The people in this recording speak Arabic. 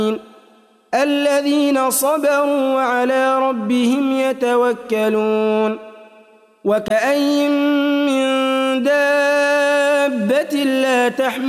الذين صبروا وعلى ربهم يتوكلون وكأين من دابة لا تحمل